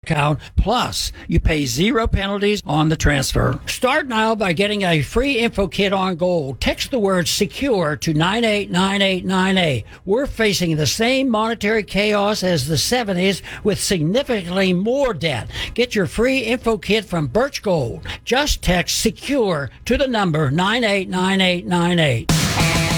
account, plus you pay zero penalties on the transfer. Start now by getting a free info kit on gold. Text the word SECURE to 989898. We're facing the same monetary chaos as the 70s with significantly more debt. Get your free info kit from Birch Gold. Just text SECURE to the number 989898.